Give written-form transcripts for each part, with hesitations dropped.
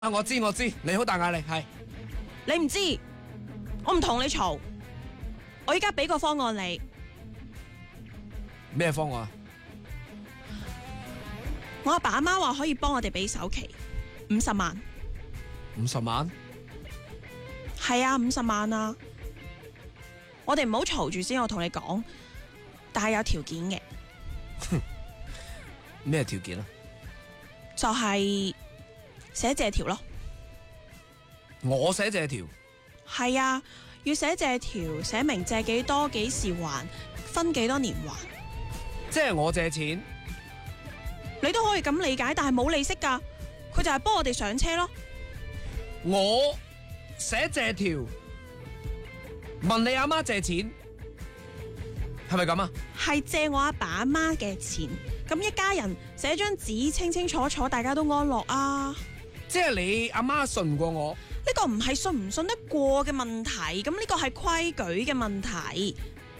啊，我知，你好大壓力，係你唔知，我唔同你嘈。我依家俾個方案你， 咩方案啊？ 我阿爸阿媽話可以幫我哋俾首期50萬。 50萬？ 係啊，50萬啊！我哋唔好嘈住先，我同你講，但係有條件嘅。 咩條件啊？ 就係寫借條咯。 我寫借條？ 係啊，要寫借條，寫明借幾多、幾時還、分幾多年還。 即係我借錢？ 你都可以咁理解，但係冇利息噶。佢就係幫我哋上車咯。 我寫借條，問你阿媽借錢，係咪咁啊？ 係借我阿爸阿媽嘅錢，咁一家人寫張紙清清楚楚，大家都安樂啊。 即係你阿媽信唔過我？ 呢個唔係信唔信得過嘅問題，咁呢個係規矩嘅問題。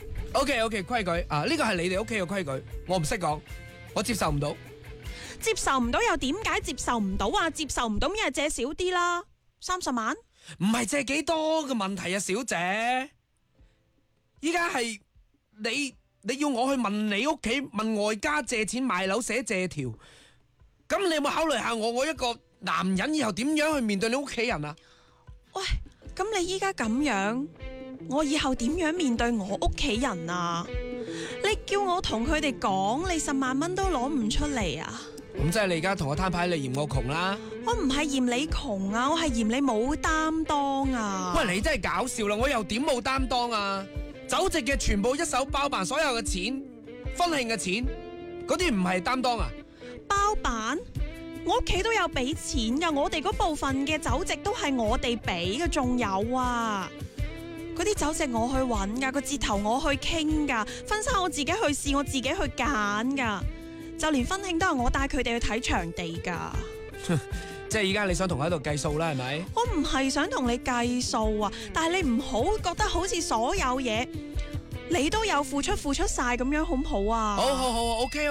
OK， 規矩啊，呢個係你哋屋企嘅規矩，我唔識講，我接受唔到。 接受唔到又點解接受唔到啊？接受唔到，咪係借少啲啦，30萬。 唔係借幾多嘅問題啊，小姐。依家係你要我去問你屋企，問外家借錢買樓寫借條，咁你有冇考慮下我一個男人以後點樣去面對你屋企人啊？ 喂，咁你依家咁樣，我以後點樣面對我屋企人啊？你叫我同佢哋講，你10萬蚊都攞唔出嚟啊？ 咁即係你而家同我攤牌，你嫌我窮啦？ 我唔係嫌你窮啊，我係嫌你冇擔當啊！ 喂，你真係搞笑啦！我又點冇擔當啊？酒席嘅全部一手包辦，所有嘅錢、婚慶嘅錢，嗰啲唔係擔當啊？ 包辦？我屋企都有俾錢噶，我哋嗰部分嘅酒席都係我哋俾嘅，仲有啊，嗰啲酒席我去揾噶，個折頭我去傾噶，婚紗我自己去試，我自己去揀噶。就連婚慶都係我帶佢哋去睇場地噶。 即係而家你想同我喺度計數啦，係咪？ 我唔係想同你計數啊，但係你唔好覺得好似所有嘢你都有付出晒咁樣，好唔好啊？ 好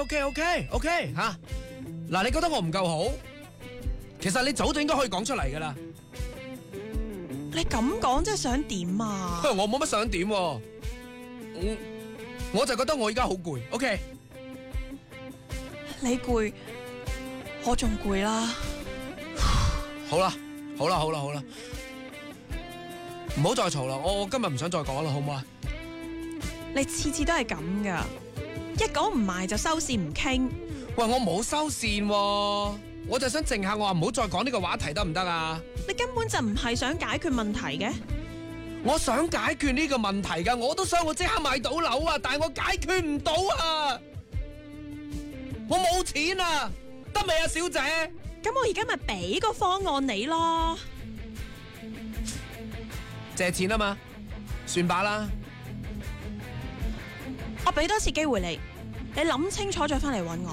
，OK 吓。嗱，你覺得我唔夠好，其實你早就應該可以講出嚟噶啦。 你咁講即係想點啊？ 我冇乜想點，我就覺得我而家好攰。OK。 你攰，我仲攰啦。 好啦，唔好再嘈啦，我今日唔想再講啦，好唔好啊？ 你次次都係咁噶，一講唔埋就收線唔傾。 喂，我冇收線喎，我就想靜下，我話唔好再講呢個話題得唔得啊？ 你根本就唔係想解決問題嘅。 我想解決呢個問題噶，我都想我即刻買到樓啊，但係我解決唔到啊！我冇錢啊，得未啊，小姐？ 咁我而家咪俾個方案你咯。 借錢啊嘛，算罷啦。 我俾多次機會你，你諗清楚再翻嚟搵我。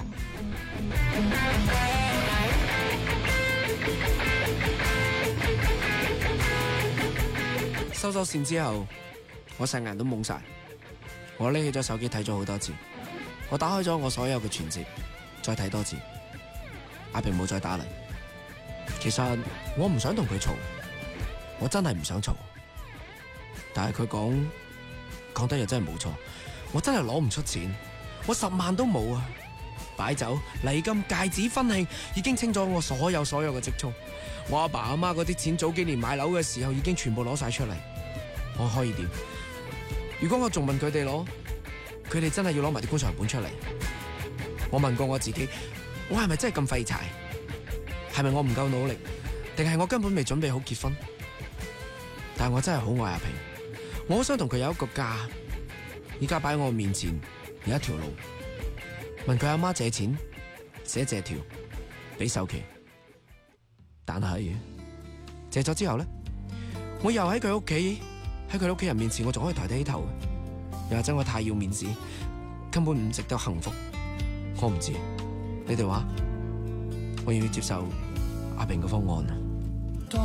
收線之後，我成人都懵晒，我拎起咗手機睇咗好多次。我打開咗我所有嘅存摺，再睇多次。阿平冇再打嚟。其實我唔想同佢嘈，我真係唔想嘈。但係佢講得又真係冇錯，我真係攞唔出錢，我10萬都冇啊！擺酒、禮金、戒指、婚慶已經清咗我所有嘅積蓄。我阿爸阿媽嗰啲錢早幾年買樓嘅時候已經全部攞晒出嚟，我可以點？如果我仲問佢哋攞？佢哋真係要攞埋啲棺材本出嚟。我問過我自己，我係咪真係咁廢柴？係咪我唔夠努力？定係我根本未準備好結婚？但係我真係好愛阿平，我好想同佢有一個家。依家擺喺我面前有一條路，問佢阿媽借錢，寫借條，俾首期。但係借咗之後呢，我又喺佢屋企，喺佢屋企人面前，我仲可以抬得起頭。又或者我太要面子，根本唔值得幸福。我唔知，你哋話我要唔要接受阿平嘅方案啊？